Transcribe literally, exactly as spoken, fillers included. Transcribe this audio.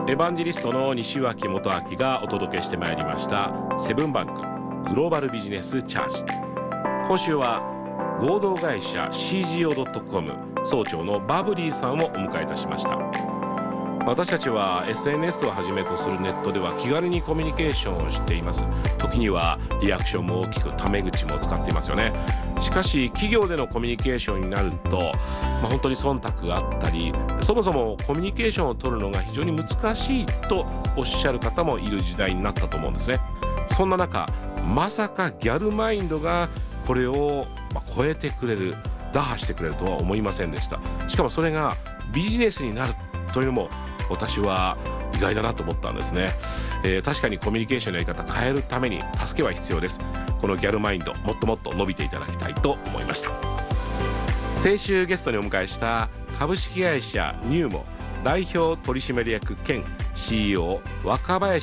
エヴァンジェリストの西脇元明がお届けしてまいりましたセブンバンクグローバルビジネスチャージ。今週は合同会社 シージーオードットコム 総長のバブリーさんをお迎えいたしました。私たちは エスエヌエス をはじめとするネットでは気軽にコミュニケーションをしています。時にはリアクションも大きくタメ口も使っていますよね。しかし企業でのコミュニケーションになると、まあ、本当に忖度があったり、そもそもコミュニケーションを取るのが非常に難しいとおっしゃる方もいる時代になったと思うんですね。そんな中、まさかギャルマインドがこれをまあ超えてくれる、打破してくれるとは思いませんでした。しかもそれがビジネスになるというのも私は意外だなと思ったんですね。えー、確かにコミュニケーションのやり方変えるために助けは必要です。このギャルマインド、もっともっと伸びていただきたいと思いました。先週ゲストにお迎えした株式会社ニューモ代表取締役兼 シーイーオー 若林